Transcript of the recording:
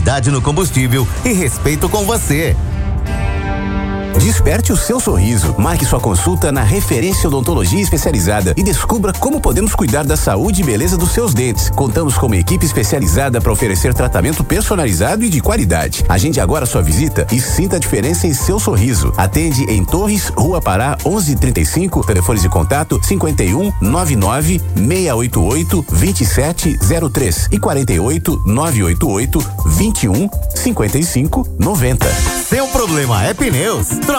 qualidade no combustível e respeito com você. Desperte o seu sorriso. Marque sua consulta na Referência Odontologia Especializada e descubra como podemos cuidar da saúde e beleza dos seus dentes. Contamos com uma equipe especializada para oferecer tratamento personalizado e de qualidade. Agende agora sua visita e sinta a diferença em seu sorriso. Atende em Torres, Rua Pará, 1135, telefones de contato 51 99 688 2703 e 48 988 21 55 90. Seu problema é pneus?